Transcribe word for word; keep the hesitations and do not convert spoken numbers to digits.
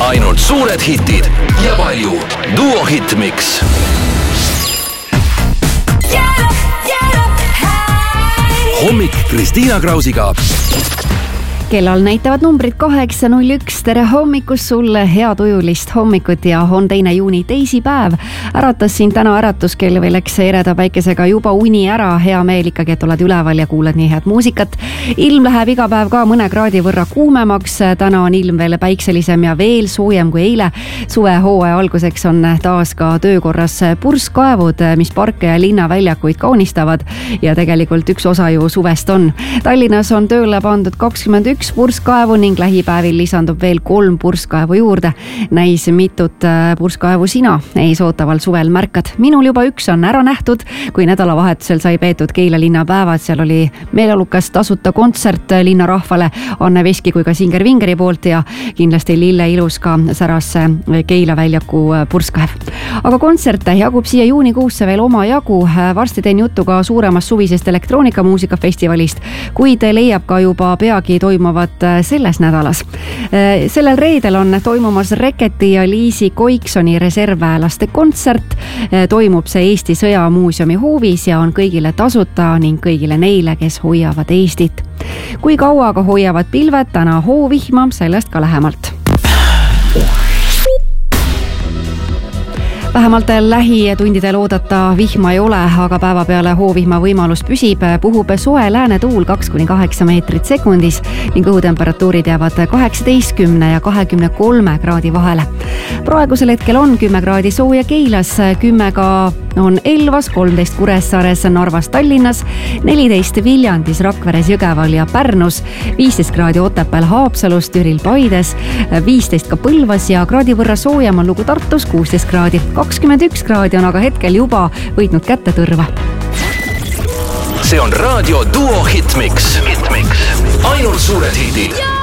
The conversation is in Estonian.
ainult suured hitid ja palju Duo Hitmix. Hommik Kristiina Krausiga. Kellal näitavad numbrid kaheksa null üks. Tere hommikust sulle, heatujulist hommikut ja on teine juuni teisipäev. Äratas siin täna äratuskell või läks ereda päikesega juba uni ära. Hea meel ikkagi, et oled üleval ja kuulad nii head muusikat. Ilm läheb iga päev ka mõne kraadi võrra kuumemaks. Täna on ilm veel päikselisem ja veel soojem kui eile. Suvehooaja alguseks on taas ka töökorras purskkaevud, mis parke ja linnaväljakuid kaunistavad ja tegelikult üks osa ju suvest on. Tallinnas on tööle pandud kakskümmend üks purskkaevu ning lähipäevil lisandub veel kolm purskkaevu juurde. Näis mitut purskkaevu sina eesootaval suvel märkad. Minul juba üks on ära nähtud, kui nädalavahetusel sai peetud Keila linnapäevad. Seal oli meeleolukas tasuta kontsert linnarahvale Anne Veski kui ka Singer Vingeri poolt ja kindlasti lille ilus ka säras Keila väljaku purskkaev. Aga kontserte jagub siia juunikuusse veel oma jagu. Varsti teen juttu ka suuremast suvisest elektroonikamuusikafestivalist, kuid leiab ka juba peagi toimuma selles nädalas. Sellel reedel on toimumas Reketi ja Liisi Koiksoni reservväelaste kontsert. Toimub see Eesti Sõjamuuseumi hoovis ja on kõigile tasuta ning kõigile neile, kes hoiavad Eestit. Kui kaua aga hoiavad pilved täna hoovihma, sellest ka lähemalt. Vähemalt lähitundidel oodata vihma ei ole, aga päeva peale hoovihma võimalus püsib. Puhub soe lääne tuul kaks kuni kaheksa meetrit sekundis ning õhutemperatuurid jäävad kaheksateistkümne ja kahekümne kolme kraadi vahele. Praegusel hetkel on kümme kraadi sooja Keilas, kümme ka on Elvas, kolmteist Kuressaares, Narvas, Tallinnas, neliteist Viljandis, Rakveres, Jõgeval ja Pärnus, viisteist kraadi Otepääl, Haapsalus, Türil, Paides, viisteist ka Põlvas ja kraadi võrra soojem on lugu Tartus, kuusteist kraadi. kakskümmend üks kraadi on aga hetkel juba võitnud kätte tõrva. See on raadio Duo Hitmix. Hitmix. Ainult suured hitid.